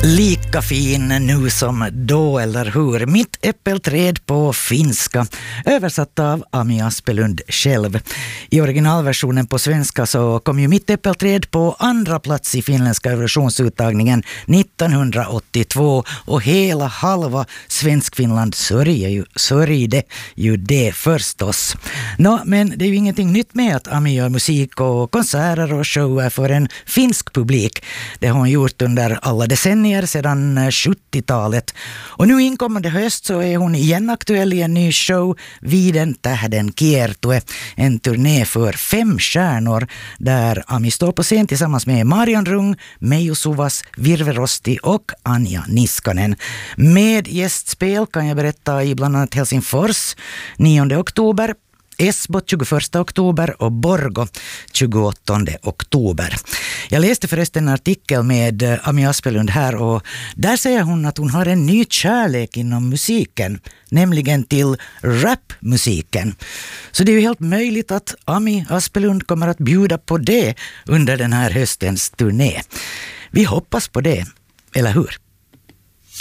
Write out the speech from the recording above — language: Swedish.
Lika fin nu som då, eller hur? Mitt äppelträd på finska, översatt av Ami Aspelund själv. I originalversionen på svenska så kom ju Mitt äppelträd på andra plats i finländska Eurovisionsuttagningen 1982 och hela halva Svenskfinland sörjde ju det förstås. Men det är ju ingenting nytt med att Ami gör musik och konserter och shower för en finsk publik. Det har hon gjort under alla decennier sedan 70-talet. Och nu inkommande höst så är hon igen aktuell i en ny show, Viiden tähden kiertue, en turné för 5 stjärnor där Ami står på scen tillsammans med Marian Rung, Meijo Suvas, Virve Rosti och Anja Niskanen. Med gästspel kan jag berätta i bland annat Helsingfors 9 oktober, Esbo 21 oktober och Borgo 28 oktober. Jag läste förresten en artikel med Ami Aspelund här och där säger hon att hon har en ny kärlek inom musiken, nämligen till rapmusiken. Så det är ju helt möjligt att Ami Aspelund kommer att bjuda på det under den här höstens turné. Vi hoppas på det, eller hur?